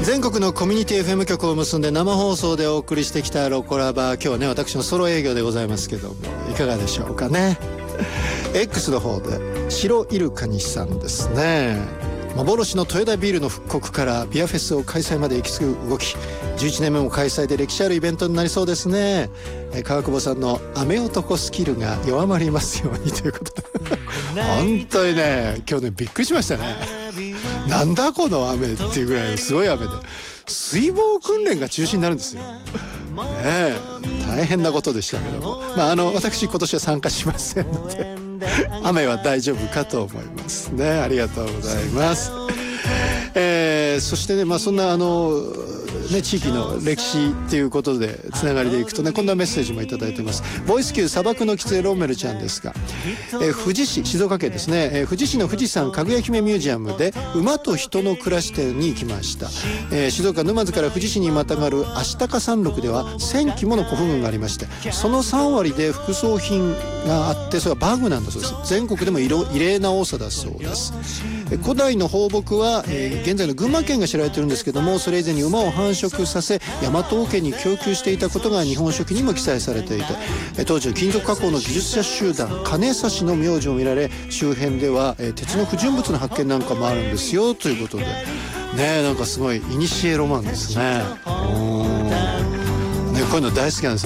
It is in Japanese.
全国のコミュニティ FM 局を結んで生放送でお送りしてきたロコラバ、今日はね私のソロ営業でございますけども、いかがでしょうかね。X の方で白イルカニさんですね。幻の豊田ビールの復刻からビアフェスを開催まで行き着く動き、11年目も開催で歴史あるイベントになりそうですね。川久保さんの雨男スキルが弱まりますようにということで本当にね今日ねびっくりしましたね。なんだこの雨っていうぐらいすごい雨で水防訓練が中止になるんですよ、大変なことでしたけども、私今年は参加しませんので雨は大丈夫かと思いますね。ありがとうございます。そしてね、そんな地域の歴史っていうことでつながりでいくとね、こんなメッセージもいただいてます。ボイス級砂漠の狐ローメルちゃんですが、富士市、静岡県ですね、富士市の富士山かぐや姫ミュージアムで馬と人の暮らし展に行きました。静岡沼津から富士市にまたがる足高山麓では1000基もの古墳群がありまして、その3割で副葬品があって、それはバグなんだそうです。全国でも異例な多さだそうです。古代の放牧は、現在の群馬県が知られているんですけども、それ以前に馬を繁殖させ大和王家に供給していたことが日本書紀にも記載されていて、当時の金属加工の技術者集団金指の名字も見られ、周辺では、鉄の不純物の発見なんかもあるんですよということでね、なんかすごい古ロマンですね。こういうの大好きなんですよ。